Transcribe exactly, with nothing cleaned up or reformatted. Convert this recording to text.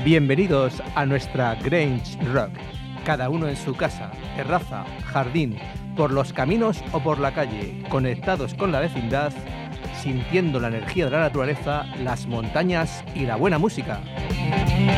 Bienvenidos a nuestra Grange Rock, cada uno en su casa, terraza, jardín, por los caminos o por la calle, conectados con la vecindad, sintiendo la energía de la naturaleza, las montañas y la buena música.